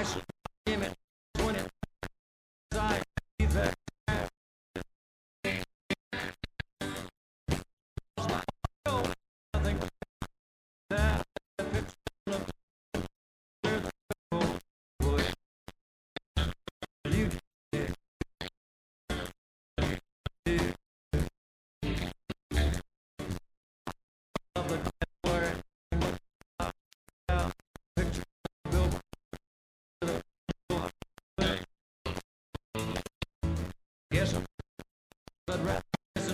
saw him at 20. I see that. I think that picture of you of the word. Picture Yes, but